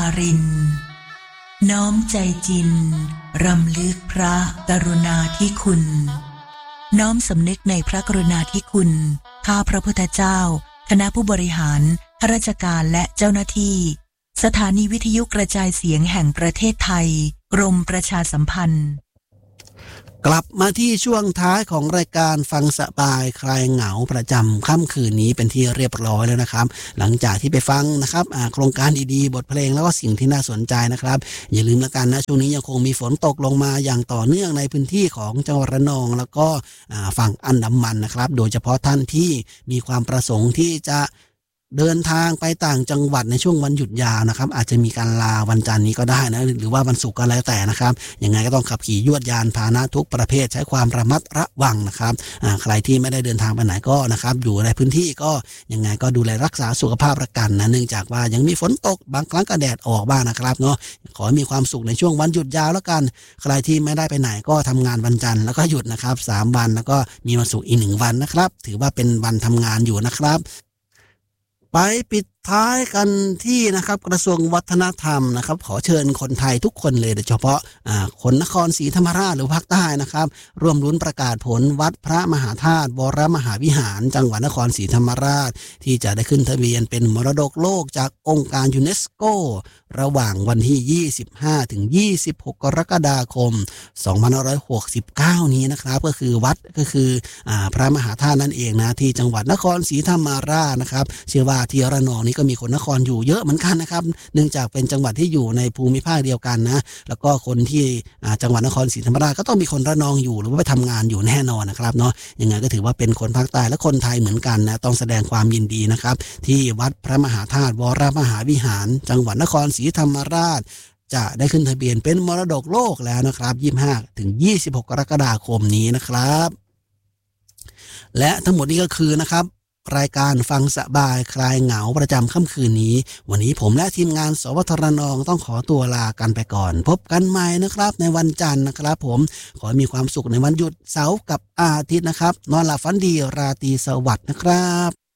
รินน้อมใจจินรำลึกพระกรุณาธิคุณน้อมสำนึกในพระกรุณาธิคุณข้าพระพุทธเจ้าคณะผู้บริหารข้าราชการและเจ้าหน้าที่สถานีวิทยุกระจายเสียงแห่งประเทศไทยกรมประชาสัมพันธ์กลับมาที่ช่วงท้ายของรายการฟังสบายคลายเหงาประจำค่ำคืนนี้เป็นที่เรียบร้อยแล้วนะครับหลังจากที่ไปฟังนะครับโครงการดีๆบทเพลงแล้วก็สิ่งที่น่าสนใจนะครับอย่าลืมละกันนะช่วงนี้ยังคงมีฝนตกลงมาอย่างต่อเนื่องในพื้นที่ของจังหวัดระนองแล้วก็ฝั่งอันดามันนะครับโดยเฉพาะท่านที่มีความประสงค์ที่จะเดินทางไปต่างจังหวัดในช่วงวันหยุดยาวนะครับอาจจะมีการลาวันจันทร์นี้ก็ได้นะหรือว่าวันศุกร์ก็แล้วแต่นะครับยังไงก็ต้องขับขี่ยวดยานพาหนะทุกประเภทใช้ความระมัดระวังนะครับใครที่ไม่ได้เดินทางไปไหนก็นะครับอยู่ในพื้นที่ก็ยังไงก็ดูแลรักษาสุขภาพประกันนะเนื่องจากว่ายังมีฝนตกบางครั้งก็แดดออกบ้างนะครับเนาะขอให้มีความสุขในช่วงวันหยุดยาวแล้วกันใครที่ไม่ได้ไปไหนก็ทำงานวันจันทร์แล้วก็หยุดนะครับ3 วันแล้วก็มีวันศุกร์อีก1 วันนะครับถือว่าเป็นวันทำงานอยู่นะครับไปปิดท้ายกันที่นะครับกระทรวงวัฒนธรรมนะครับขอเชิญคนไทยทุกคนเลยโดยเฉพาะคนนครศรีธรรมราชหรือภาคใต้นะครับร่วมลุ้นประกาศผลวัดพระมหาธาตุวรมหาวิหารจังหวัดนครศรีธรรมราชที่จะได้ขึ้นทะเบียนเป็นมรดกโลกจากองค์การยูเนสโกระหว่างวันที่25ถึง26กรกฎาคม2569นี้นะครับก็คือวัดก็คือพระมหาธาตุนั่นเองนะที่จังหวัดนครศรีธรรมราชนะครับเชื่อว่าที่ระนองนี้ก็มีคนนครอยู่เยอะเหมือนกันนะครับเนื่องจากเป็นจังหวัดที่อยู่ในภูมิภาคเดียวกันนะแล้วก็คนที่จังหวัดนครศรีธรรมราชก็ต้องมีคนระนองอยู่หรือว่าไปทำงานอยู่แน่นอนนะครับเนาะยังไงก็ถือว่าเป็นคนภาคใต้และคนไทยเหมือนกันนะต้องแสดงความยินดีนะครับที่วัดพระมหาธาตุวรมหาวิหารจังหวัดนครศรีธรรมราชจะได้ขึ้นทะเบียนเป็นมรดกโลกแล้วนะครับ25ถึง26กรกฎาคมนี้นะครับและทั้งหมดนี้ก็คือนะครับรายการฟังสบายคลายเหงาประจำค่ำคืนนี้วันนี้ผมและทีมงานสวทรนองต้องขอตัวลากันไปก่อนพบกันใหม่นะครับในวันจันทร์นะครับผมขอมีความสุขในวันหยุดเสาร์กับอาทิตย์นะครับนอนหลับฝันดีราตรีสวัสดิ์นะครับ